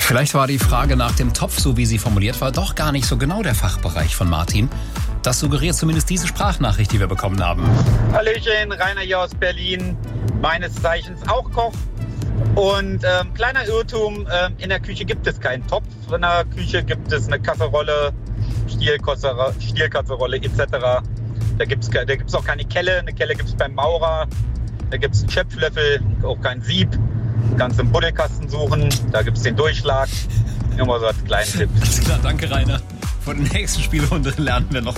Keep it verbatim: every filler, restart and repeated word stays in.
Vielleicht war die Frage nach dem Topf, so wie sie formuliert war, doch gar nicht so genau der Fachbereich von Martin. Das suggeriert zumindest diese Sprachnachricht, die wir bekommen haben. Hallöchen, Rainer hier aus Berlin, meines Zeichens auch Koch. Und ähm, kleiner Irrtum, ähm, in der Küche gibt es keinen Topf. In der Küche gibt es eine Kasserolle, Stielkasserolle, Stielkasserolle et cetera. Da gibt es da gibt's auch keine Kelle, eine Kelle gibt es beim Maurer. Da gibt es einen Schöpflöffel, auch kein Sieb. Kannst im Buddelkasten suchen, da gibt es den Durchschlag. Immer so als kleinen Tipp. Alles klar, danke Rainer. Vor der nächsten Spielrunde lernen wir noch